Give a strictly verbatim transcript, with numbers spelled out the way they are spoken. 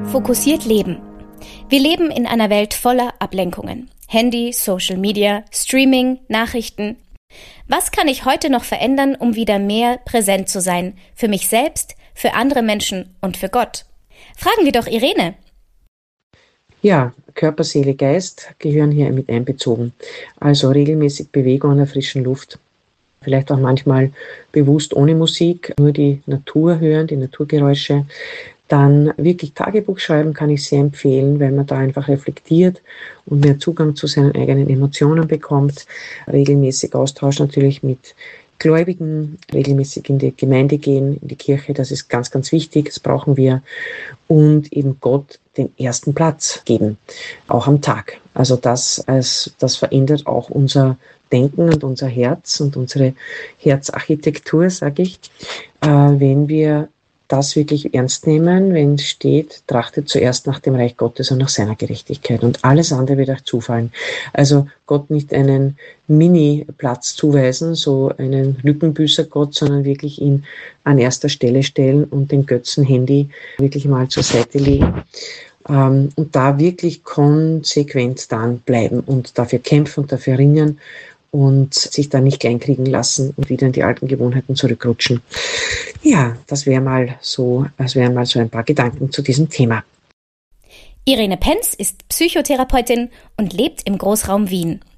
Fokussiert leben. Wir leben in einer Welt voller Ablenkungen. Handy, Social Media, Streaming, Nachrichten. Was kann ich heute noch verändern, um wieder mehr präsent zu sein? Für mich selbst, für andere Menschen und für Gott? Fragen wir doch Irene. Ja, Körper, Seele, Geist gehören hier mit einbezogen. Also regelmäßig Bewegung an der frischen Luft. Vielleicht auch manchmal bewusst ohne Musik, nur die Natur hören, die Naturgeräusche. Dann wirklich Tagebuch schreiben kann ich sehr empfehlen, weil man da einfach reflektiert und mehr Zugang zu seinen eigenen Emotionen bekommt. Regelmäßig Austausch natürlich mit Gläubigen, regelmäßig in die Gemeinde gehen, in die Kirche, das ist ganz, ganz wichtig, das brauchen wir. Und eben Gott den ersten Platz geben, auch am Tag. Also das, als, das verändert auch unser Denken und unser Herz und unsere Herzarchitektur, sage ich, äh, wenn wir das wirklich ernst nehmen, wenn es steht, trachtet zuerst nach dem Reich Gottes und nach seiner Gerechtigkeit und alles andere wird euch zufallen. Also Gott nicht einen Mini-Platz zuweisen, so einen Lückenbüßer-Gott, sondern wirklich ihn an erster Stelle stellen und den Götzen-Handy wirklich mal zur Seite legen. Ähm, und da wirklich konsequent dann bleiben und dafür kämpfen und dafür ringen und sich da nicht kleinkriegen lassen und wieder in die alten Gewohnheiten zurückrutschen. Ja, das wäre mal so, das wären mal so ein paar Gedanken zu diesem Thema. Irene Penz ist Psychotherapeutin und lebt im Großraum Wien.